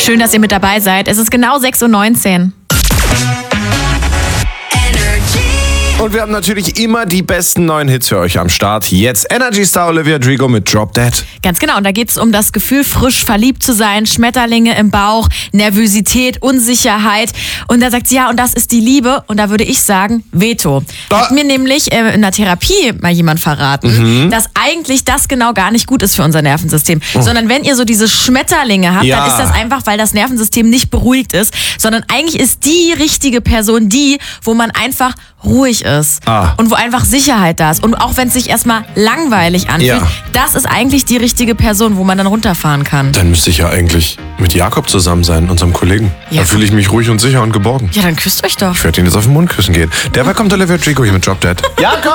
Schön, dass ihr mit dabei seid. Es ist genau 6:19 Uhr. Und wir haben natürlich immer die besten neuen Hits für euch am Start. Jetzt Energy Star Olivia Rodrigo mit Drop Dead. Ganz genau, und da geht es um das Gefühl, frisch verliebt zu sein, Schmetterlinge im Bauch, Nervosität, Unsicherheit. Und da sagt sie, ja, und das ist die Liebe. Und da würde ich sagen, Veto. Hat mir nämlich in der Therapie mal jemand verraten, dass eigentlich das genau gar nicht gut ist für unser Nervensystem. Sondern wenn ihr so diese Schmetterlinge habt, dann ist das einfach, weil das Nervensystem nicht beruhigt ist. Sondern eigentlich ist die richtige Person die, wo man einfach ruhig ist und wo einfach Sicherheit da ist. Und auch wenn es sich erstmal langweilig anfühlt, das ist eigentlich die richtige Person, wo man dann runterfahren kann. Dann müsste ich ja eigentlich mit Jakob zusammen sein, unserem Kollegen. Da fühle ich mich ruhig und sicher und geborgen. Ja, dann küsst euch doch. Ich werde ihn jetzt auf den Mund küssen gehen. Derweil kommt Olivia Rodrigo hier mit Drop Dead. Jakob!